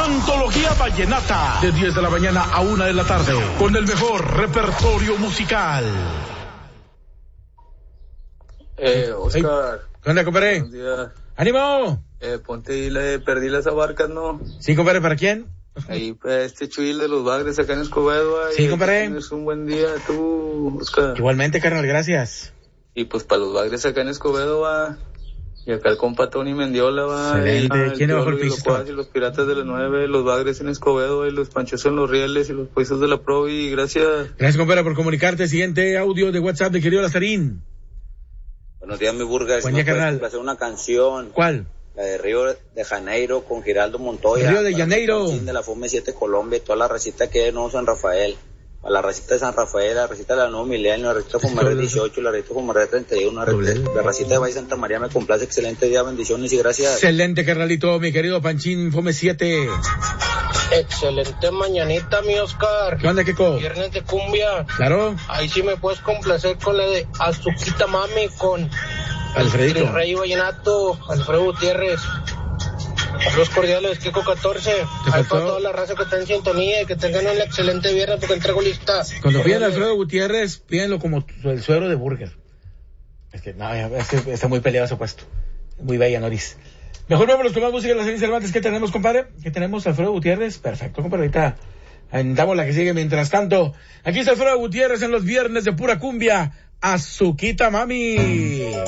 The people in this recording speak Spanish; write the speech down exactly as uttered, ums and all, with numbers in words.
Antología Vallenata, de diez de la mañana a una de la tarde, con el mejor repertorio musical. Eh, Oscar. Hey, ¿qué onda, compadre? Buenos días. ¡Ánimo! Eh, ponte ahí, le perdí las abarcas, ¿no? Sí, compadre, ¿para quién? Ahí, pues, este Chuil de los Bagres acá en Escobedo. Sí, compadre. Tienes un buen día, tú, Oscar. Igualmente, carnal, gracias. Y pues para los Bagres acá en Escobedo, va. Y acá el compa Tony Mendiola, va. Excelente. Y, ¿Quién le bajó el Piolo y piso? los, y los Piratas de las Nueve, los Bagres en Escobedo, y los Panchos en los Rieles, y los Paisas de la Pro, y gracias. Gracias, compadre, por comunicarte. Siguiente audio de WhatsApp de querido Lazarín. Buenos días, mi Burgas. Buen día, carnal. Hacer una canción. ¿Cuál? La de Río de Janeiro con Giraldo Montoya. Río de Janeiro. De la F U M E siete Colombia y toda la recita que hay en Nuevo San Rafael. A la recita de San Rafael, la recita de la Nuevo Milenio, la recita de Fumaré dieciocho, la recita de Fumaré treinta y uno, la recita, la recita de Valle Santa María. Me complace. Excelente día, bendiciones y gracias. Excelente, carnalito, mi querido Panchín F U M E siete. Excelente mañanita, mi Oscar. ¿Qué onda, Keko? Viernes de cumbia. Claro. Ahí sí me puedes complacer con la de Azuquita Mami, con Alfredito. el Rey Vallenato, Alfredo Gutiérrez. Saludos cordiales, Kiko catorce. Ahí para toda la raza que está en sintonía y que tengan un excelente viernes porque entrego lista. Cuando piden a Alfredo Gutiérrez, pídenlo como el suero de burger. Es que, no, es que está muy peleado ese puesto. Muy bella, Noris. Mejor vámonos con más música de las series Cervantes. ¿Qué tenemos, compadre? ¿Qué tenemos? Alfredo Gutiérrez. Perfecto, compadre. Ahorita andamos la que sigue. Mientras tanto, aquí está Alfredo Gutiérrez en los viernes de pura cumbia. Azuquita Mami.